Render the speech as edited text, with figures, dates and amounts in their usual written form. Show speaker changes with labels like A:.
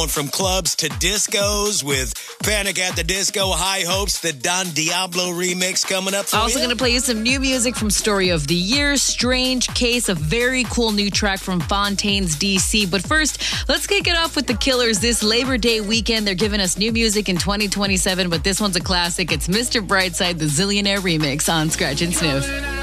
A: From clubs to discos with Panic at the Disco, High Hopes, the Don Diablo remix coming up for
B: Also going to play you some new music from Story of the Year, Strange Case, a very cool new track from Fontaines DC. But first, let's kick it off with the Killers this Labor Day weekend. They're giving us new music in 2027, but this one's a classic. It's Mr. Brightside, the Zillionaire remix on Scratch and Sniff.